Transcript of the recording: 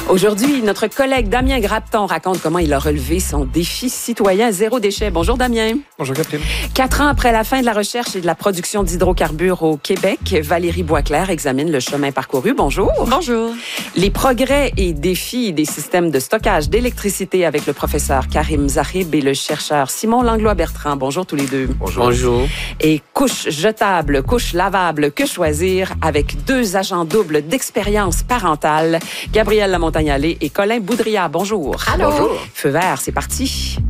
Aujourd'hui, notre collègue Damien Grapton raconte comment il a relevé son défi citoyen zéro déchet. Bonjour Damien. Bonjour Catherine. 4 ans après la fin de la recherche et de la production d'hydrocarbures au Québec, Valérie Boisclair examine le chemin parcouru. Bonjour. Bonjour. Les progrès et défis des systèmes de stockage d'électricité avec le professeur Karim Zahib et le chercheur Simon Langlois-Bertrand. Bonjour tous les deux. Bonjour. Bonjour. Et couche jetable, couche lavable, que choisir avec 2 agents doubles d'expérience parentale, Gabrielle Lamontagne-Allais et Colin Boudria. Bonjour. Allô. Bonjour. Feu vert, c'est parti.